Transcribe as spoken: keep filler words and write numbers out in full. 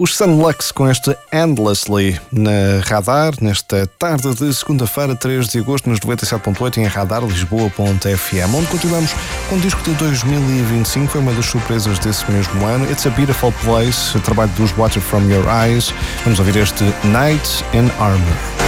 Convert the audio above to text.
Os Sunlux com este Endlessly na Radar, nesta tarde de segunda-feira, três de agosto, nos noventa e sete ponto oito em radar lisboa ponto f m, onde continuamos com o disco de dois mil e vinte e cinco, foi uma das surpresas desse mesmo ano. It's a Beautiful Place, o trabalho dos Water From Your Eyes. Vamos ouvir este Night in Armor.